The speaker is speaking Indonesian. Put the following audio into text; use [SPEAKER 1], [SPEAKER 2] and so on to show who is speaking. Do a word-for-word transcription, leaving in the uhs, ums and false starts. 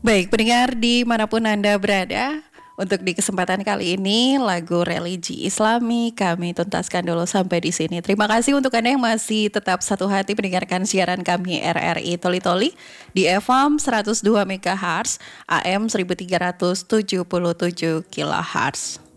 [SPEAKER 1] Baik, pendengar dimanapun Anda berada, untuk di kesempatan kali ini lagu religi Islami kami tuntaskan dulu sampai di sini. Terima kasih untuk Anda yang masih tetap satu hati mendengarkan siaran kami R R I Toli Toli di F M seratus dua megahertz, A M seribu tiga ratus tujuh puluh tujuh kilohertz.